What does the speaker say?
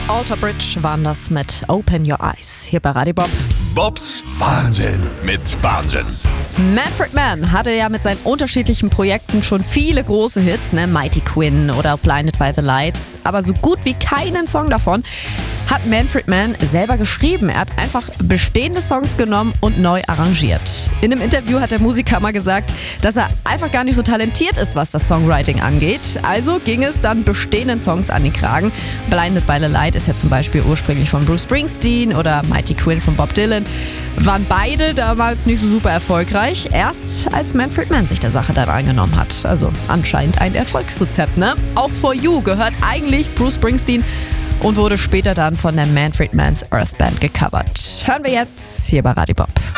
Alter Bridge waren das mit Open Your Eyes hier bei Radio Bob. Bobs Wahnsinn mit Wahnsinn. Manfred Mann hatte ja mit seinen unterschiedlichen Projekten schon viele große Hits, ne? Mighty Quinn oder Blinded by the Lights. Aber so gut wie keinen Song davon hat Manfred Mann selber geschrieben. Er hat einfach bestehende Songs genommen und neu arrangiert. In einem Interview hat der Musiker mal gesagt, dass er einfach gar nicht so talentiert ist, was das Songwriting angeht. Also ging es dann bestehenden Songs an den Kragen. Blinded by the Light ist ja zum Beispiel ursprünglich von Bruce Springsteen oder Mighty Quinn von Bob Dylan. Waren beide damals nicht so super erfolgreich. Erst als Manfred Mann sich der Sache dann angenommen hat. Also anscheinend ein Erfolgsrezept, ne? Auch For You gehört eigentlich Bruce Springsteen und wurde später dann von der Manfred Mann's Earth Band gecovert. Hören wir jetzt hier bei Radio Bob.